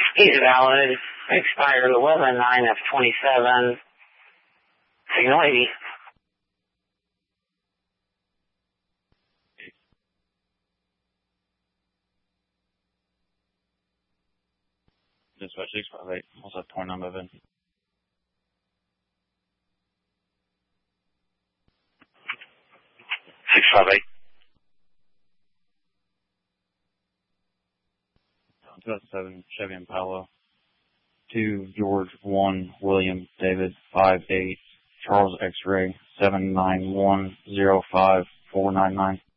He's valid. Expired 11/9 of 27. Signal 80. Dispatch 658. What's that 29 moving? 658. 2007 Chevy Impala. 2 George 1 William David 58 Charles X-ray 79105 499.